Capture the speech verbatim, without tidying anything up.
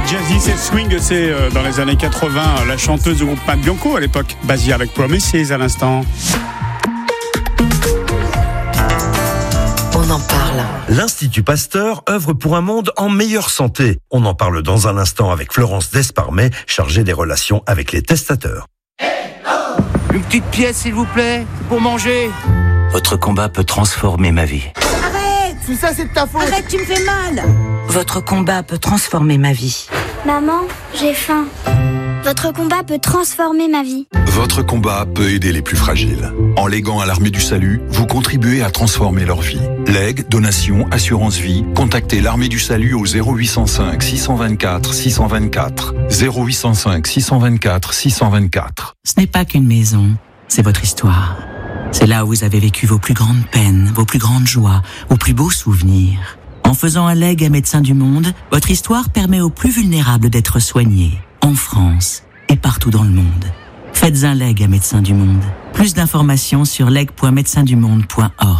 jazzy, c'est swing, c'est euh, dans les années quatre-vingts, la chanteuse du groupe Pat Bianco à l'époque, Basia avec Promises à l'instant. On en parle. L'Institut Pasteur œuvre pour un monde en meilleure santé. On en parle dans un instant avec Florence Desparmet, chargée des relations avec les testateurs. Une petite pièce, s'il vous plaît, pour manger. Votre combat peut transformer ma vie. Arrête! Tout ça, c'est de ta faute. Arrête, tu me fais mal! Votre combat peut transformer ma vie. Maman, j'ai faim. Votre combat peut transformer ma vie. Votre combat peut aider les plus fragiles. En léguant à l'Armée du Salut, vous contribuez à transformer leur vie. Legs, donations, assurance vie, contactez l'Armée du Salut au zéro huit cent cinq six cent vingt-quatre six cent vingt-quatre. zéro huit cent cinq six cent vingt-quatre six cent vingt-quatre. Ce n'est pas qu'une maison, c'est votre histoire. C'est là où vous avez vécu vos plus grandes peines, vos plus grandes joies, vos plus beaux souvenirs. En faisant un legs à Médecins du Monde, votre histoire permet aux plus vulnérables d'être soignés, en France et partout dans le monde. Faites un leg à Médecins du Monde. Plus d'informations sur leg point médecins du monde point org.